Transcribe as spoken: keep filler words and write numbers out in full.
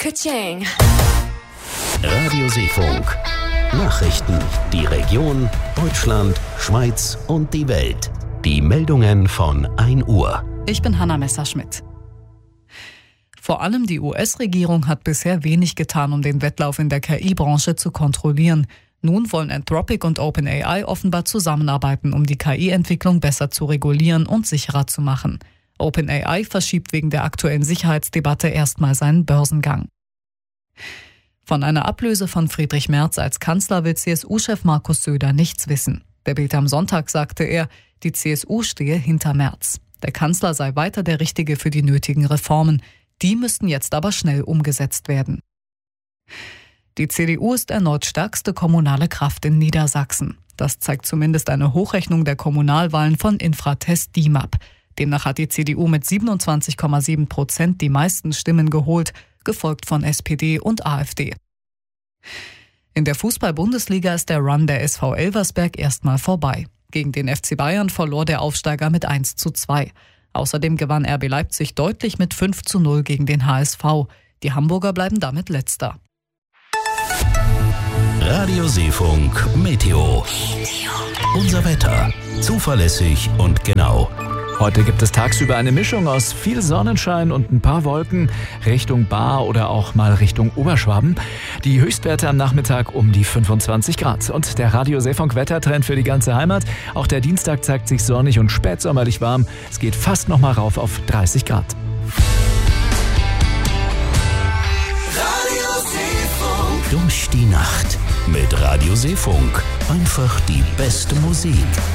Ka-ching. Radio Seefunk. Nachrichten, die Region, Deutschland, Schweiz und die Welt. Die Meldungen von ein Uhr. Ich bin Hanna Messerschmidt. Vor allem die U S-Regierung hat bisher wenig getan, um den Wettlauf in der K I-Branche zu kontrollieren. Nun wollen Anthropic und OpenAI offenbar zusammenarbeiten, um die K I-Entwicklung besser zu regulieren und sicherer zu machen. OpenAI verschiebt wegen der aktuellen Sicherheitsdebatte erstmal seinen Börsengang. Von einer Ablöse von Friedrich Merz als Kanzler will C S U-Chef Markus Söder nichts wissen. Der Bild am Sonntag sagte er, die C S U stehe hinter Merz. Der Kanzler sei weiter der Richtige für die nötigen Reformen. Die müssten jetzt aber schnell umgesetzt werden. Die C D U ist erneut stärkste kommunale Kraft in Niedersachsen. Das zeigt zumindest eine Hochrechnung der Kommunalwahlen von Infratest D I M A P. Demnach hat die C D U mit siebenundzwanzig Komma sieben Prozent die meisten Stimmen geholt, gefolgt von S P D und AfD. In der Fußball-Bundesliga ist der Run der S V Elversberg erstmal vorbei. Gegen den F C Bayern verlor der Aufsteiger mit eins zu zwei. Außerdem gewann R B Leipzig deutlich mit fünf zu null gegen den H S V. Die Hamburger bleiben damit Letzter. Radio Seefunk Meteo. Unser Wetter. Zuverlässig und genau. Heute gibt es tagsüber eine Mischung aus viel Sonnenschein und ein paar Wolken Richtung Baar oder auch mal Richtung Oberschwaben. Die Höchstwerte am Nachmittag um die fünfundzwanzig Grad. Und der Radio Seefunk Wettertrend für die ganze Heimat. Auch der Dienstag zeigt sich sonnig und spätsommerlich warm. Es geht fast noch mal rauf auf dreißig Grad. Radio Seefunk. Durch die Nacht mit Radio Seefunk. Einfach die beste Musik.